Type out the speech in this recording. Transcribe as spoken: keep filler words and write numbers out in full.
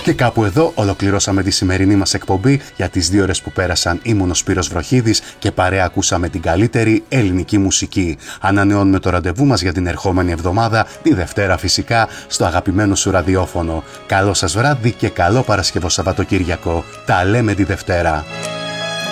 Και κάπου εδώ ολοκληρώσαμε τη σημερινή μας εκπομπή. Για τις δύο ώρες που πέρασαν ήμουν ο Σπύρος Βροχίδης και παρέα ακούσαμε την καλύτερη ελληνική μουσική. Ανανεώνουμε το ραντεβού μας για την ερχόμενη εβδομάδα, τη Δευτέρα φυσικά, στο αγαπημένο σου ραδιόφωνο. Καλό σας βράδυ και καλό Παρασκευό Σαββατοκύριακο. Τα λέμε τη Δευτέρα.